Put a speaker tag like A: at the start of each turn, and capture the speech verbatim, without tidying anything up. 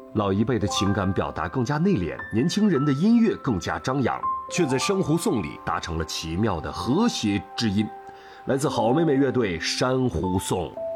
A: 老一辈的情感表达更加内敛，年轻人的音乐更加张扬，却在珊瑚颂里达成了奇妙的和谐之音。来自好妹妹乐队《珊瑚颂》。